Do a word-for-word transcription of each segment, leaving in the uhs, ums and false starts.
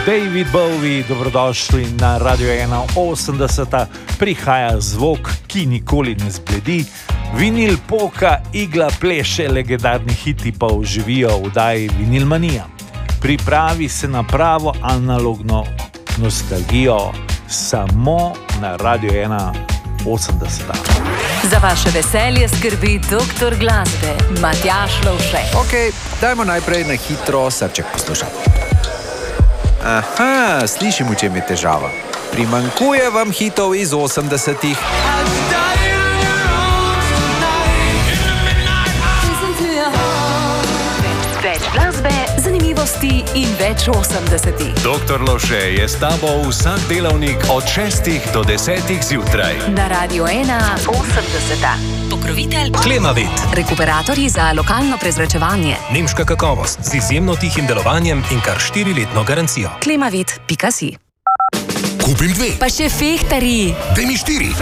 David Bowie, dobrodošli na Radio ena osemdeseta, prihaja zvok, ki nikoli ne zbledi, vinil poka, igla pleše, legendarni hiti pa oživijo v oddaji Vinilmanija. Pripravi se na pravo analogno nostalgijo samo na Radio ena osemdeseta. Za vaše veselje skrbi doktor glasbe Matjaž Lovšek. Ok, dajmo najprej na hitro srček poslušati. Aha, slišim, v čem je težava. Primanjkuje vam hitov iz osemdesetih. Več glasbe, zanimivosti in več osemdesetih. doktor Lovše je s tabo vsak delavnik od šestih do desetih zjutraj. Na Radio ena osemdeseta. Pokrovitelj Klemavit. Rekuperatorji za lokalno prezračevanje. Nemška kakovost z izjemno tihim delovanjem in kar štiriletno garancijo. Klemavit pika si. Kupim dve. Pa še fehtarji. Daj mi štiri.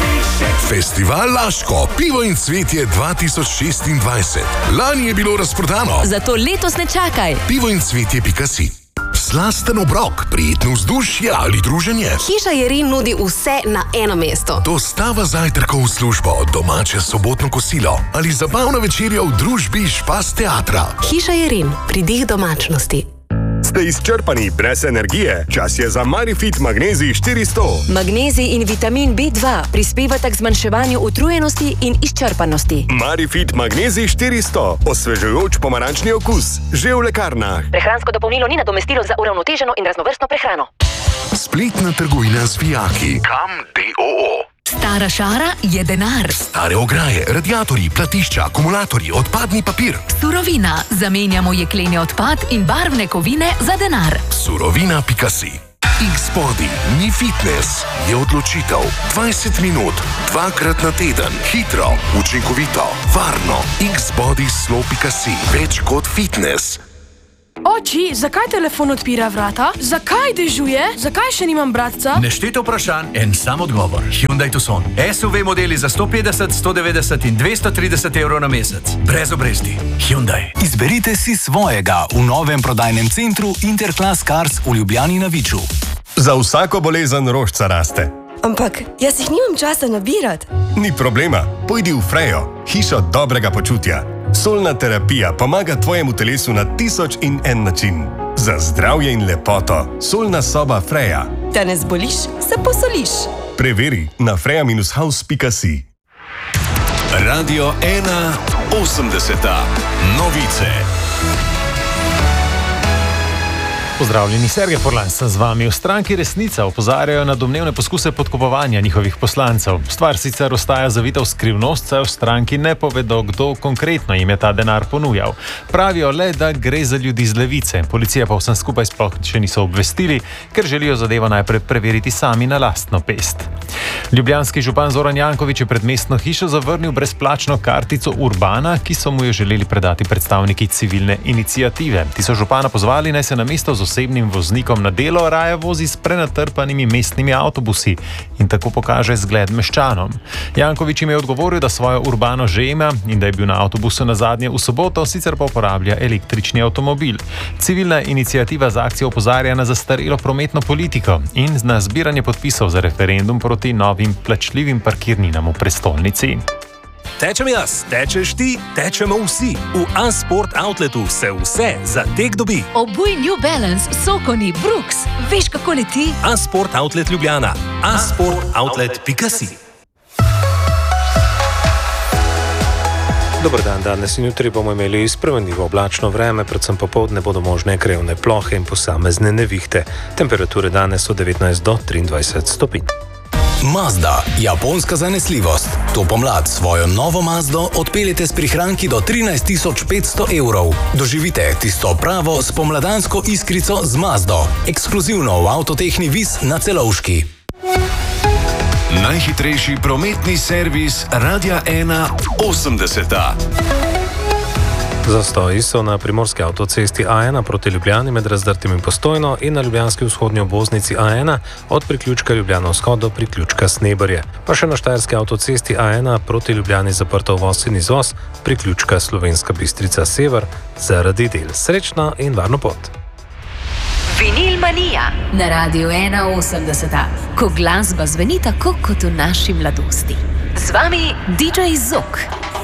Festival Laško, pivo in cvetje dva tisoč šestindvajset. Lani je bilo razprodano. Zato letos ne čakaj. pivo in cvetje pika si. Slasten obrok, prijetno vzdušje ali druženje. Hiša Jerin nudi vse na eno mesto. Dostava zajtrkov v službo, domače sobotno kosilo ali zabavna večerja v družbi Špas teatra. Hiša Jerin, pridih domačnosti. Ste izčrpani brez energije? Čas je za Marifit Magnezij štiristo. Magnezij in vitamin B dva prispevata k zmanjševanju utrujenosti in izčrpanosti. Marifit Magnezij štiristo. Osvežujoč pomarančni okus. Že v lekarnah. Prehransko dopolnilo ni nadomestilo za uravnoteženo in raznovrstno prehrano. Spletna trgovina z vijaki. Kam D O O. Stara šara je denar. Stare ograje, radiatorji, platišča, akumulatorji, odpadni papir. Surovina. Zamenjamo jekleni odpad in barvne kovine za denar. Surovina pika si. X-Body ni fitness, je odločitev. dvajset minut, dvakrat na teden, hitro, učinkovito, varno. X-Body slow pika si. Več kot fitness. Oči, zakaj telefon odpira vrata? Zakaj dežuje? Zakaj še nimam bratca? Nešteto vprašanj, en sam odgovor. Hyundai Tucson. S U V modeli za sto petdeset, sto devetdeset in dvesto trideset evrov na mesec. Brez obresti. Hyundai. Izberite si svojega v novem prodajnem centru Interclass Cars v Ljubljani na Viču. Za vsako bolezen rožca raste. Ampak jaz jih nimam časa nabirati. Ni problema. Pojdi v Frejo, hišo dobrega počutja. Solna terapija pomaga tvojemu telesu na tisoč in en način. Za zdravje in lepoto. Solna soba Freja. Da ne zboliš, se posoliš. Preveri na freja house pika si. Radio ena osemdeseta. Novice. Pozdravljeni, Sergej Forlan sem z vami. V stranki Resnica opozarjajo na domnevne poskuse podkupovanja njihovih poslancev. Stvar sicer ostaja zavita v skrivnost, saj v stranki ne povedo, kdo konkretno jim je ta denar ponujal. Pravijo le, da gre za ljudi z levice. Policija pa vsem skupaj sploh še niso obvestili, ker želijo zadevo najprej preveriti sami na lastno pest. Ljubljanski župan Zoran Janković je pred mestno hišo zavrnil brezplačno kartico Urbana, ki so mu jo želeli predati predstavniki civilne iniciative. Ti so župana pozvali, naj se na mesto z osebnim voznikom na delo raje vozi s prenatrpanimi mestnimi avtobusi in tako pokaže zgled meščanom. Janković jim je odgovoril, da svojo Urbano že ima in da je bil na avtobusu nazadnje v soboto, sicer pa uporablja električni avtomobil. Civilna iniciativa z akcijo opozarja na zastarelo prometno politiko in na zbiranje podpisov za referendum proti novim plačljivim parkirninam v prestolnici. Tečem jaz, tečeš ti, tečemo vsi. V A-Sport Outletu se vse za tek dobi. Obuj New Balance, Sokoni, Brooks. Veš, kako leti? A-Sport Outlet Ljubljana. a sport outlet pika si. Dobar dan, danes in jutri bomo imeli spremenljivo oblačno vreme, predvsem popoldne bodo možne krevne plohe in posamezne nevihte. Temperature danes od devetnajst do triindvajset stopinj. Mazda, japonska zanesljivost. To pomlad svojo novo Mazdo odpeljete s prihranki do trinajst tisoč petsto evrov. Doživite tisto pravo spomladansko iskrico z Mazdo. Ekskluzivno v Avtotehni Vis na Celovški. Najhitrejši prometni servis Radia ena osemdeseta. Zastoji so na primorski avtocesti A ena proti Ljubljani med Razdrtim in Postojno in na ljubljanski vzhodnji obvoznici A ena od priključka Ljubljana vzhod do priključka Sneberje. Pa še na štajerski avtocesti A ena proti Ljubljani zaprto uvoz in izvoz priključka Slovenska Bistrica Sever zaradi del. Srečno in varno pot. Vinil Filmanija na Radiu ena osemdeset, ko glasba zveni tako kot v naši mladosti. Z vami D J Zok.